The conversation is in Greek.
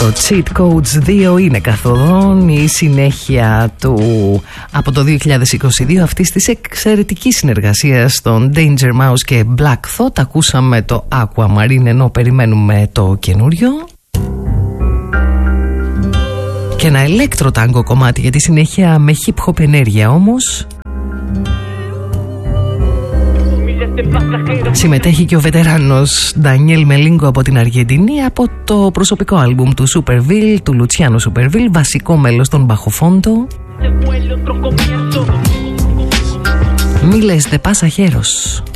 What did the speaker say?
Το Cheat Codes 2 είναι καθοδόν, η συνέχεια του από το 2022 αυτής της εξαιρετικής συνεργασίας των Danger Mouse και Black Thought. Ακούσαμε το Aquamarine ενώ περιμένουμε το καινούριο. Και ένα ηλέκτρο-τάγκο κομμάτι για τη συνέχεια με hip-hop ενέργεια όμως. Συμμετέχει και ο βετεράνος Ντανιέλ Μελίνγκο από την Αργεντινή από το προσωπικό άλμπουμ του Superville, του Λουτσιάνο Superville, βασικό μέλος των Μπαχοφόντο. Miles de pasajeros.